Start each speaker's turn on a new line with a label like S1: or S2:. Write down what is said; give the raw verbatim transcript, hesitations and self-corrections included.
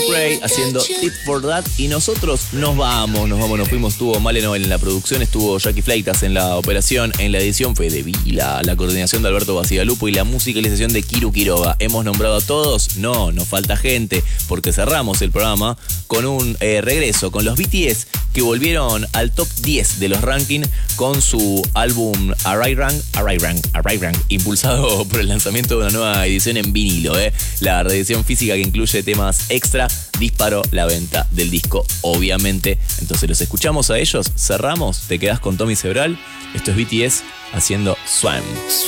S1: Spray haciendo Tit for That. Y nosotros nos vamos, nos vamos, nos fuimos. Estuvo Malenovel en la producción, estuvo Jackie Fleitas en la operación, en la edición Fede Vila, la coordinación de Alberto Basigalupo y la musicalización de Kiru Quiroga. ¿Hemos nombrado a todos? No, nos falta gente, porque cerramos el programa con un eh, regreso, con los B T S que volvieron al top diez de los rankings con su álbum Array Rank, Array Rank, Array Rank, impulsado por el lanzamiento de una nueva edición en vinilo. Eh. La reedición física que incluye temas extra disparó la venta del disco, obviamente. Entonces los escuchamos a ellos, cerramos, te quedás con Tommy Sebral. Esto es B T S haciendo Swam.